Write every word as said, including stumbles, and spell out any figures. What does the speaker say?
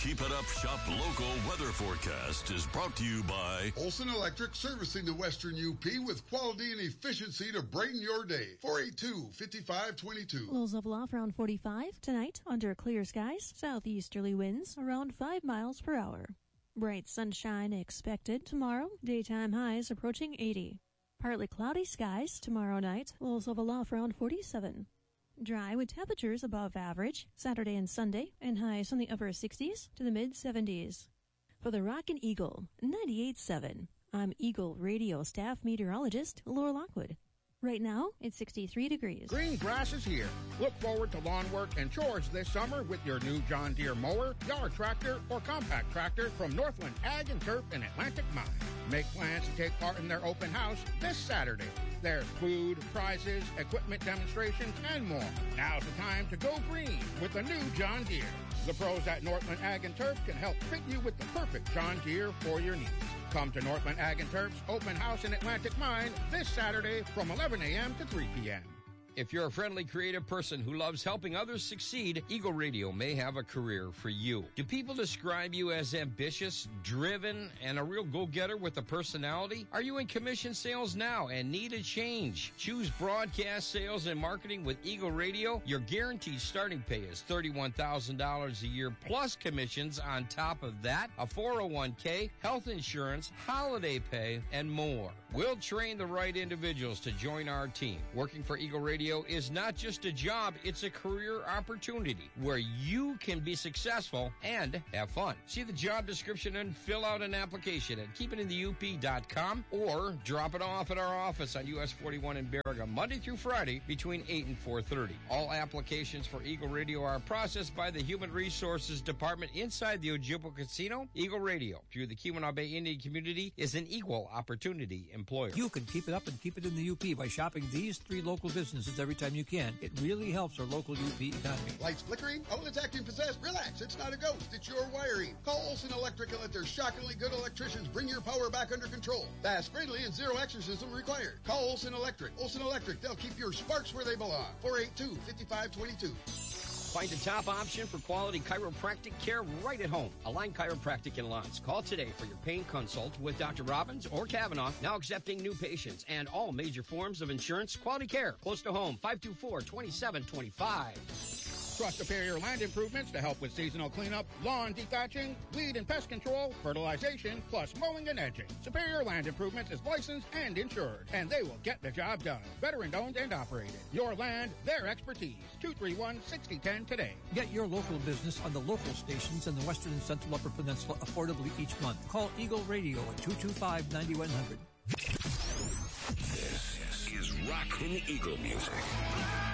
Keep It Up Shop local weather forecast is brought to you by Olson Electric, servicing the Western U P with quality and efficiency to brighten your day. four eight two, five five two two. Lows level off around forty-five. Tonight, under clear skies, southeasterly winds around five miles per hour. Bright sunshine expected tomorrow. Daytime highs approaching eighty. Partly cloudy skies tomorrow night. Lows level off around forty-seven. Dry with temperatures above average Saturday and Sunday, and highs from the upper sixties to the mid-seventies. For the Rockin' Eagle ninety-eight point seven, I'm Eagle Radio staff meteorologist Laura Lockwood. Right now, it's sixty-three degrees. Green grass is here. Look forward to lawn work and chores this summer with your new John Deere mower, yard tractor, or compact tractor from Northland Ag and Turf in Atlantic Mine. Make plans to take part in their open house this Saturday. There's food, prizes, equipment demonstrations, and more. Now's the time to go green with the new John Deere. The pros at Northland Ag and Turf can help fit you with the perfect John Deere for your needs. Come to Northland Ag and Turf's open house in Atlantic Mine this Saturday from eleven a.m. to three p.m. If you're a friendly, creative person who loves helping others succeed, Eagle Radio may have a career for you. Do people describe you as ambitious, driven, and a real go-getter with a personality? Are you in commission sales now and need a change? Choose broadcast sales and marketing with Eagle Radio. Your guaranteed starting pay is thirty-one thousand dollars a year plus commissions on top of that, a four oh one k, health insurance, holiday pay, and more. We'll train the right individuals to join our team. Working for Eagle Radio is not just a job, it's a career opportunity where you can be successful and have fun. See the job description and fill out an application at keep it in the U P dot com or drop it off at our office on U S forty-one in Baraga, Monday through Friday between eight and four thirty. All applications for Eagle Radio are processed by the Human Resources Department inside the Ojibwa Casino. Eagle Radio, through the Keweenaw Bay Indian community, is an equal opportunity employer. You can keep it up and keep it in the U P by shopping these three local businesses every time you can. It really helps our local U P economy. Lights flickering? Oh, it's acting possessed. Relax, it's not a ghost. It's your wiring. Call Olson Electric and let their shockingly good electricians bring your power back under control. Fast, friendly, and zero exorcism required. Call Olson Electric. Olson Electric, they'll keep your sparks where they belong. four eight two, five five two two. Find the top option for quality chiropractic care right at home. Align Chiropractic in Lawrence. Call today for your pain consult with Doctor Robbins or Kavanaugh. Now accepting new patients and all major forms of insurance. Quality care. Close to home. five two four, two seven two five. Trust Superior Land Improvements to help with seasonal cleanup, lawn dethatching, weed and pest control, fertilization, plus mowing and edging. Superior Land Improvements is licensed and insured, and they will get the job done. Veteran-owned and operated. Your land, their expertise. two three one, six oh one oh today. Get your local business on the local stations in the Western and Central Upper Peninsula affordably each month. Call Eagle Radio at two two five, nine one zero zero. This is Rockin' Eagle Music.